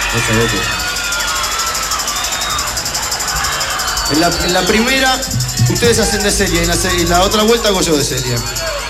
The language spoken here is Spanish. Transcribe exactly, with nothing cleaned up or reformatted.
No sabés qué. En la, en la primera, ustedes hacen de Celia, y en la, en la otra vuelta hago yo de Celia.